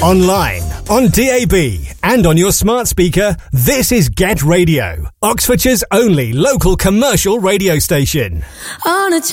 Online, on DAB, and on your smart speaker, this is Get Radio, Oxfordshire's only local commercial radio station. On a